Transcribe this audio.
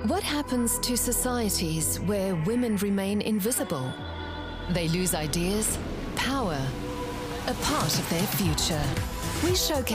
What happens to societies where women remain invisible? They lose ideas, power, a part of their future. We showcase